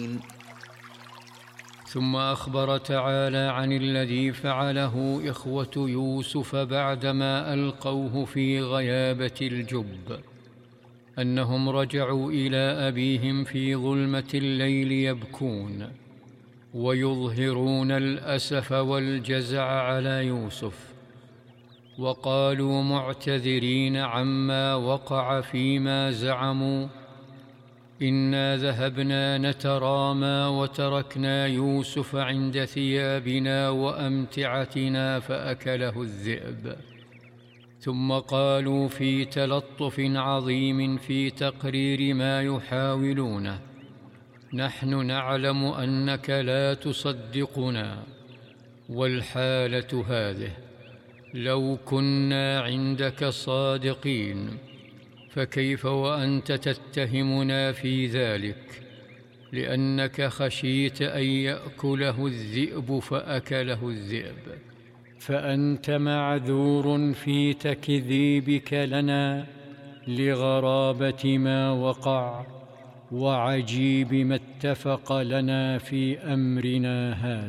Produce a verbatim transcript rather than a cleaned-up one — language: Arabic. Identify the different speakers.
Speaker 1: ثم أخبر تعالى عن الذي فعله إخوة يوسف بعدما ألقوه في غيابة الجب، أنهم رجعوا إلى أبيهم في ظلمة الليل يبكون ويظهرون الأسف والجزع على يوسف، وقالوا معتذرين عما وقع فيما زعموا: إنا ذهبنا نترامى وتركنا يوسف عند ثيابنا وأمتعتنا فأكله الذئب. ثم قالوا في تلطف عظيم في تقرير ما يحاولونه: نحن نعلم أنك لا تصدقنا، والحالة هذه، لو كنا عندك صادقين فكيف وأنت تتهمنا في ذلك، لأنك خشيت أن يأكله الذئب فأكله الذئب. فأنت معذور في تكذيبك لنا لغرابة ما وقع وعجيب ما اتفق لنا في أمرنا هذا.